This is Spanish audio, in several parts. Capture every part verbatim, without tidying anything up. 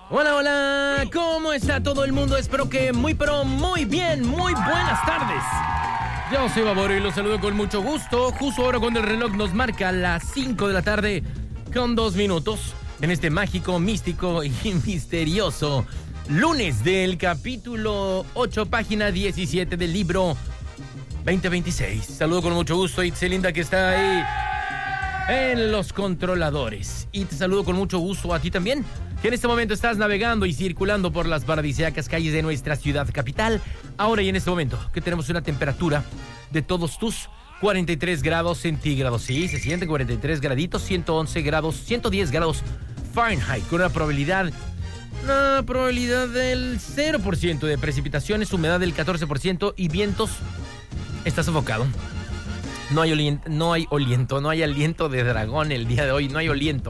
Hola, hola, ¿cómo está todo el mundo? Espero que muy, pero muy bien, muy buenas tardes. Yo soy Baboro y los saludo con mucho gusto. Justo ahora cuando el reloj nos marca las cinco de la tarde con dos minutos en este mágico, místico y misterioso lunes del capítulo ocho, página diecisiete del libro veinte veintiséis. Saludo con mucho gusto a Itzelinda, que está ahí en los controladores. Y te saludo con mucho gusto a ti también, que en este momento estás navegando y circulando por las paradisíacas calles de nuestra ciudad capital. Ahora y en este momento, que tenemos una temperatura de todos tus cuarenta y tres grados centígrados. Sí, se sienten cuarenta y tres graditos, ciento once grados, ciento diez grados Fahrenheit, con una probabilidad, una probabilidad del cero por ciento de precipitaciones, humedad del catorce por ciento y vientos. Está sofocado. No hay, oliento, no hay oliento, no hay aliento de dragón el día de hoy, no hay oliento.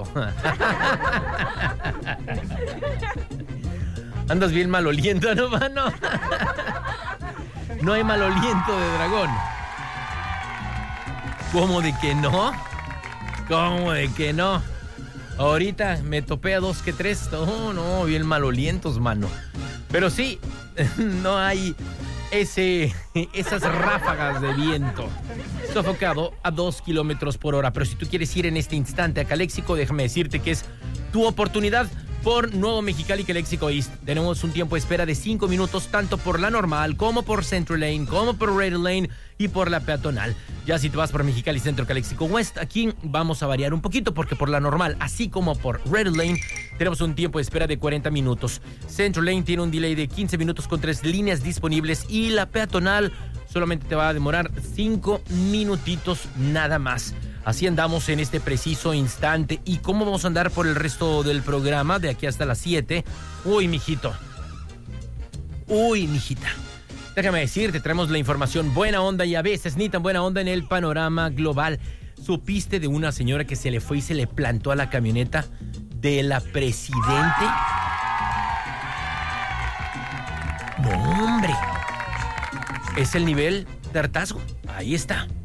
Andas bien maloliento, ¿no, mano? No hay mal oliento de dragón. ¿Cómo de que no? ¿Cómo de que no? Ahorita me topé a dos que tres. No, no, bien malolientos, mano. Pero sí, no hay ese, esas ráfagas de viento. Sofocado a dos kilómetros por hora. Pero si tú quieres ir en este instante a Calexico, déjame decirte que es tu oportunidad por Nuevo Mexicali Calexico East. Tenemos un tiempo de espera de cinco minutos, tanto por la normal, como por Central Lane, como por Red Lane y por la peatonal. Ya si te vas por Mexicali Centro Calexico West, aquí vamos a variar un poquito, porque por la normal, así como por Red Lane, tenemos un tiempo de espera de cuarenta minutos. Central Lane tiene un delay de quince minutos con tres líneas disponibles, y la peatonal solamente te va a demorar cinco minutitos nada más. Así andamos en este preciso instante. ¿Y cómo vamos a andar por el resto del programa de aquí hasta las siete? Uy, mijito. Uy, mijita. Déjame decirte, traemos la información buena onda y a veces ni tan buena onda en el panorama global. ¿Supiste de una señora que se le fue y se le plantó a la camioneta de la presidente? No, hombre. Es el nivel de hartazgo. Ahí está.